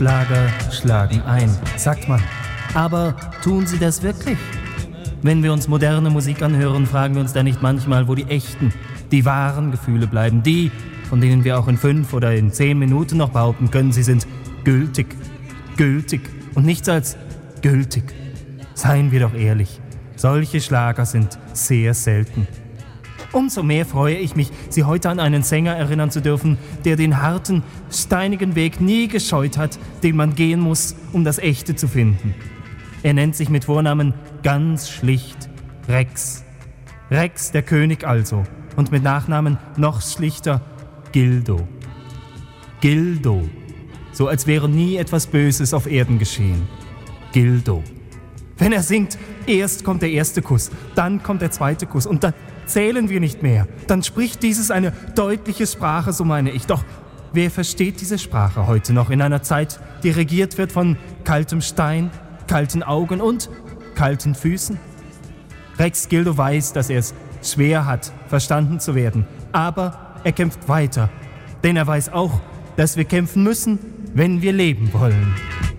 Schlager schlagen ein, sagt man. Aber tun sie das wirklich? Wenn wir uns moderne Musik anhören, fragen wir uns da nicht manchmal, wo die echten, die wahren Gefühle bleiben. Die, von denen wir auch in 5 oder in 10 Minuten noch behaupten können, sie sind gültig. Gültig und nichts als gültig. Seien wir doch ehrlich, solche Schlager sind sehr selten. Umso mehr freue ich mich, Sie heute an einen Sänger erinnern zu dürfen, der den harten, steinigen Weg nie gescheut hat, den man gehen muss, um das Echte zu finden. Er nennt sich mit Vornamen ganz schlicht Rex. Rex, der König also. Und mit Nachnamen noch schlichter Gildo. Gildo. So als wäre nie etwas Böses auf Erden geschehen. Gildo. Wenn er singt, erst kommt der erste Kuss, dann kommt der zweite Kuss und dann zählen wir nicht mehr. Dann spricht dieses eine deutliche Sprache, so meine ich. Doch wer versteht diese Sprache heute noch in einer Zeit, die regiert wird von kaltem Stein, kalten Augen und kalten Füßen? Rex Gildo weiß, dass er es schwer hat, verstanden zu werden. Aber er kämpft weiter. Denn er weiß auch, dass wir kämpfen müssen, wenn wir leben wollen.